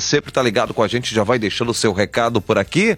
sempre tá ligado com a gente, já vai deixando o seu recado por aqui.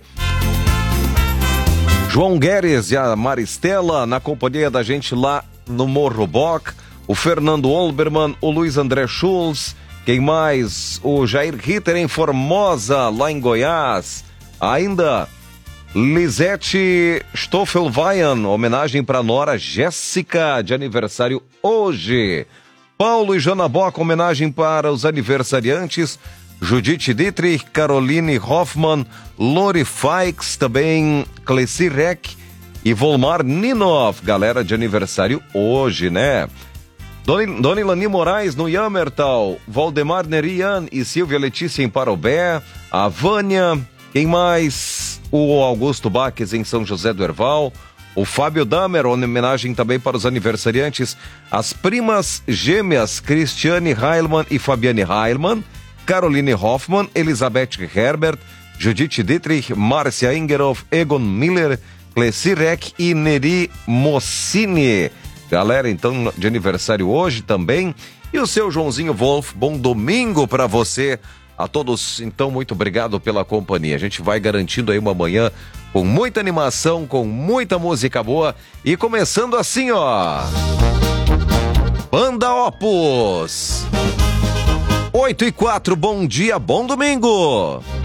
João Guedes e a Maristela na companhia da gente lá no Morro Bock, o Fernando Olbermann, o Luiz André Schultz, quem mais? O Jair Ritter em Formosa, lá em Goiás. Ainda Lisete Stoffelwein, homenagem para Nora Jéssica, de aniversário hoje. Paulo e Jana Bock, homenagem para os aniversariantes. Judith Dietrich, Caroline Hoffmann, Lori Fikes, também Cleci Reck e Volmar Ninov, galera de aniversário hoje, né? Dona Ilani Moraes no Yamertal, Valdemar Nerian e Silvia Letícia em Parobé, a Vânia, quem mais? O Augusto Baques em São José do Herval, o Fábio Damer, homenagem também para os aniversariantes, as primas gêmeas Cristiane Heilmann e Fabiane Heilmann, Caroline Hoffmann, Elizabeth Herbert, Judith Dietrich, Márcia Ingerhoff, Egon Miller, Cleci Reck e Neri Mossini. Galera, então, de aniversário hoje também. E o seu Joãozinho Wolf, bom domingo para você. A todos, então, muito obrigado pela companhia. A gente vai garantindo aí uma manhã com muita animação, com muita música boa. E começando assim, ó. Banda Opus. 8:04, bom dia, bom domingo.